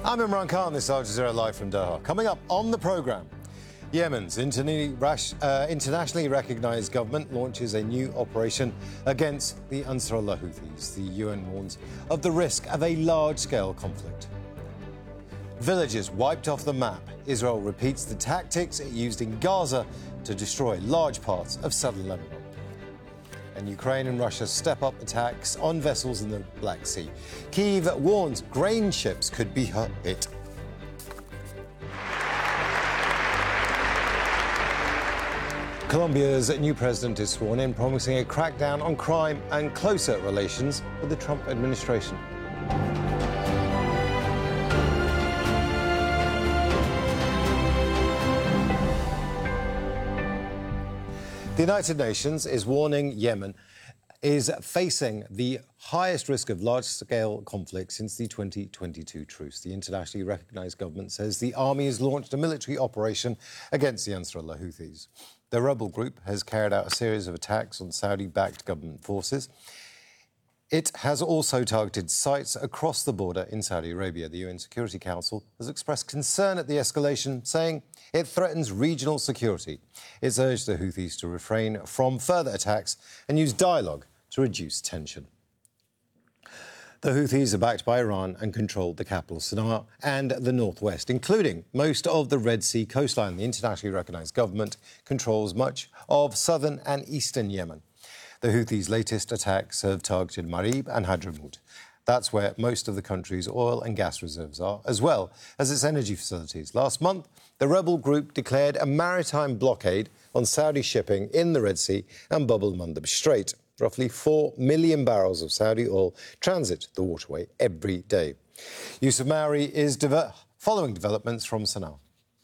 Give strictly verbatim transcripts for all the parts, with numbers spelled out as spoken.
I'm Imran Khan, this is Al Jazeera Live from Doha. Coming up on the programme, Yemen's uh, internationally recognised government launches a new operation against the Ansarullah Houthis. The U N warns of the risk of a large-scale conflict. Villages wiped off the map. Israel repeats the tactics it used in Gaza to destroy large parts of southern Lebanon. And Ukraine and Russia step up attacks on vessels in the Black Sea. Kyiv warns grain ships could be hit. Colombia's new president is sworn in, promising a crackdown on crime and closer relations with the Trump administration. The United Nations is warning Yemen is facing the highest risk of large-scale conflict since the twenty twenty-two truce. The internationally recognised government says the army has launched a military operation against the Ansarullah Houthis. The rebel group has carried out a series of attacks on Saudi-backed government forces. It has also targeted sites across the border in Saudi Arabia. The U N Security Council has expressed concern at the escalation, saying it threatens regional security. It's urged the Houthis to refrain from further attacks and use dialogue to reduce tension. The Houthis are backed by Iran and control the capital, Sana'a, and the northwest, including most of the Red Sea coastline. The internationally recognised government controls much of southern and eastern Yemen. The Houthis' latest attacks have targeted Marib and Hadramaut. That's where most of the country's oil and gas reserves are, as well as its energy facilities. Last month, the rebel group declared a maritime blockade on Saudi shipping in the Red Sea and Bab el-Mandeb Strait. Roughly four million barrels of Saudi oil transit the waterway every day. Yusuf Maori is de- following developments from Sana'a.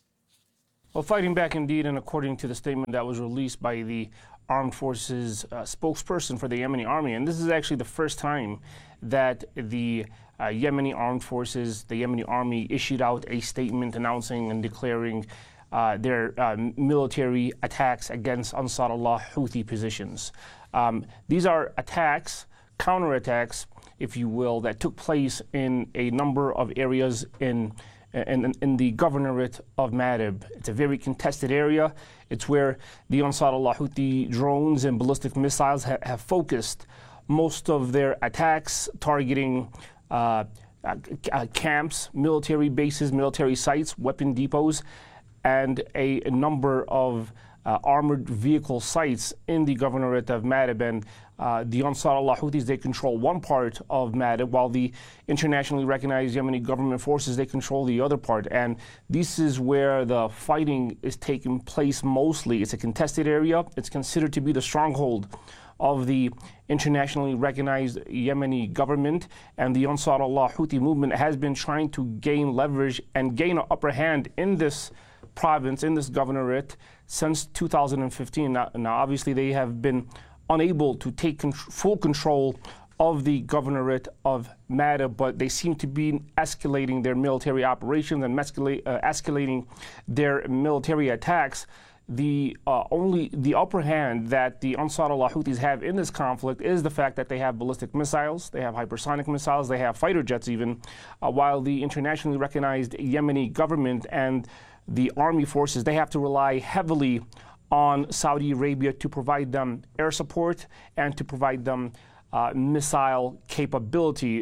Well, fighting back indeed, and according to the statement that was released by the Armed Forces uh, spokesperson for the Yemeni army, and this is actually the first time that the uh, Yemeni Armed Forces, the Yemeni army, issued out a statement announcing and declaring uh, their uh, military attacks against Ansarullah Houthi positions. Um, these are attacks, counterattacks, if you will, that took place in a number of areas in In, in the governorate of Marib. It's a very contested area. It's where the Ansarullah Houthi drones and ballistic missiles ha- have focused most of their attacks, targeting uh, uh, uh, camps, military bases, military sites, weapon depots, and a, a number of uh, armored vehicle sites in the governorate of Marib. And Uh, the Ansarullah Houthis, they control one part of Marib, while the internationally recognized Yemeni government forces, they control the other part. And this is where the fighting is taking place mostly. It's a contested area. It's considered to be the stronghold of the internationally recognized Yemeni government. And the Ansarullah Houthi movement has been trying to gain leverage and gain an upper hand in this province, in this governorate, since two thousand fifteen. Now, now obviously, they have been unable to take con- full control of the governorate of Marib, but they seem to be escalating their military operations and escalate, uh, escalating their military attacks. The uh, only the upper hand that the Ansarullah Houthis have in this conflict is the fact that they have ballistic missiles, they have hypersonic missiles, they have fighter jets even, uh, while the internationally recognized Yemeni government and the army forces, they have to rely heavily on Saudi Arabia to provide them air support and to provide them uh, missile capability.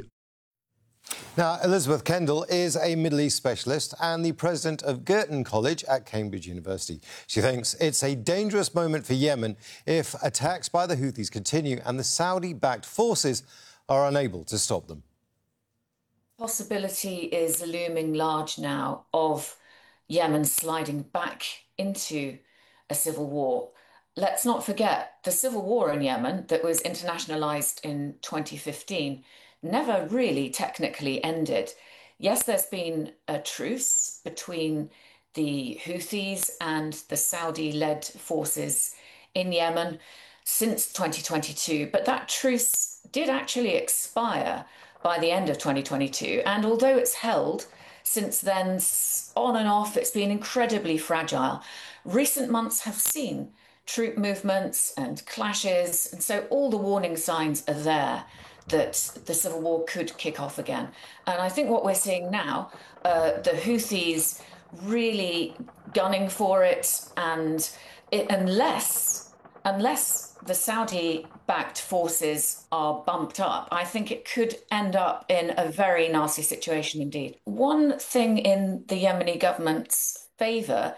Now, Elizabeth Kendall is a Middle East specialist and the president of Girton College at Cambridge University. She thinks it's a dangerous moment for Yemen if attacks by the Houthis continue and the Saudi-backed forces are unable to stop them. Possibility is looming large now of Yemen sliding back into a civil war. Let's not forget the civil war in Yemen that was internationalized in twenty fifteen never really technically ended. Yes, there's been a truce between the Houthis and the Saudi-led forces in Yemen since twenty twenty-two, but that truce did actually expire by the end of twenty twenty-two. And although it's held since then, on and off, it's been incredibly fragile. Recent months have seen troop movements and clashes, and so all the warning signs are there that the civil war could kick off again. And I think what we're seeing now, uh, the Houthis really gunning for it, and it, unless unless the Saudi-backed forces are bumped up, I think it could end up in a very nasty situation indeed. One thing in the Yemeni government's favour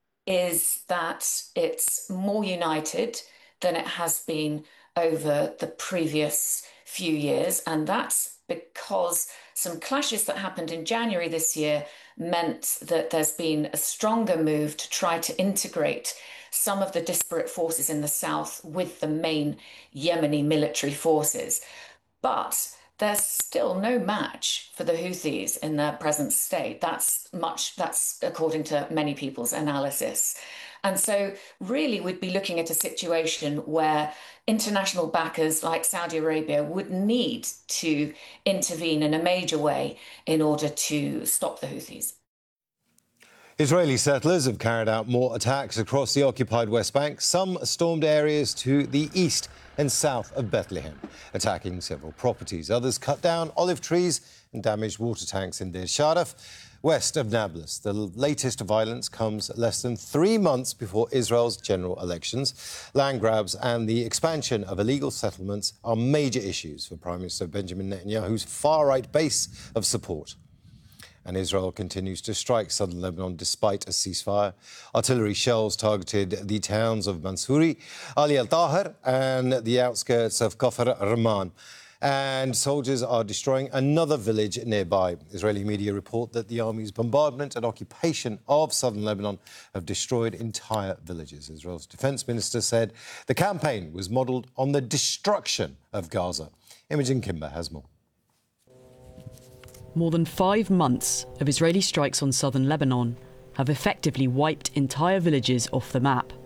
is that it's more united than it has been over the previous few years, and that's because some clashes that happened in January this year meant that there's been a stronger move to try to integrate some of the disparate forces in the south with the main Yemeni military forces. But there's still no match for the Houthis in their present state. That's much, that's according to many people's analysis. And so really we'd be looking at a situation where international backers like Saudi Arabia would need to intervene in a major way in order to stop the Houthis. Israeli settlers have carried out more attacks across the occupied West Bank. Some stormed areas to the east and south of Bethlehem, attacking several properties. Others cut down olive trees and damaged water tanks in Deir Sharaf, west of Nablus. The latest violence comes less than three months before Israel's general elections. Land grabs and the expansion of illegal settlements are major issues for Prime Minister Benjamin Netanyahu's far-right base of support. And Israel continues to strike southern Lebanon despite a ceasefire. Artillery shells targeted the towns of Mansouri, Ali al-Tahir and the outskirts of Kafr Rahman. And soldiers are destroying another village nearby. Israeli media report that the army's bombardment and occupation of southern Lebanon have destroyed entire villages. Israel's defense minister said the campaign was modelled on the destruction of Gaza. Imogen Kimber has more. More than five months of Israeli strikes on southern Lebanon have effectively wiped entire villages off the map.